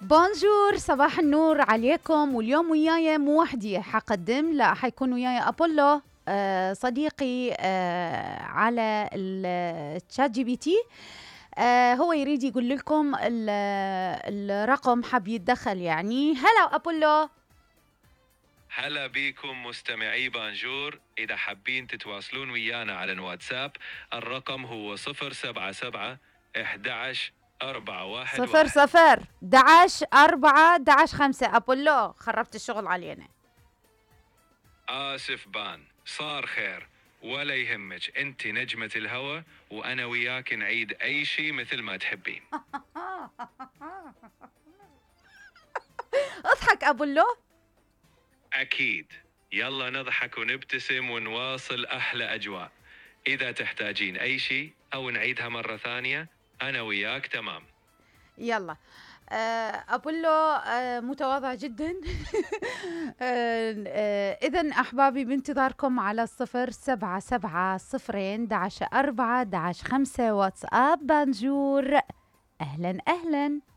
بونجور، صباح النور عليكم. واليوم وياي مو وحدي حقدم، لا حيكون وياي أبولو صديقي على الشات جي بي تي. هو يريد يقول لكم الرقم، حاب يتدخل يعني. هلا أبولو. هلا بيكم مستمعي بانجور. إذا حابين تتواصلون ويانا على الواتساب الرقم هو 077 11 411. 00 11 4 11 5. أبولو خربت الشغل علينا. آسف بان، صار خير ولا يهمك، انت نجمة الهوى وانا وياك نعيد اي شيء مثل ما تحبين. اضحك أبولو. اكيد، يلا نضحك ونبتسم ونواصل احلى اجواء. اذا تحتاجين اي شيء او نعيدها مرة ثانية انا وياك تمام. يلا. أبولو متواضع جدا. إذن أحبابي بانتظاركم على 077 11 4 11 5 واتساب بانجور. أهلا أهلا.